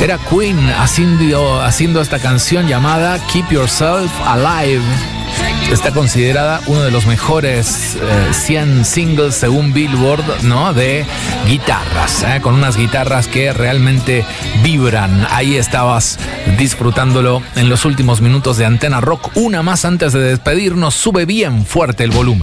Era Queen haciendo esta canción llamada Keep Yourself Alive. Está considerada uno de los mejores 100 singles según Billboard, ¿no? De guitarras, con unas guitarras que realmente vibran. Ahí estabas disfrutándolo en los últimos minutos de Antena Rock. Una más antes de despedirnos. Sube bien fuerte el volumen.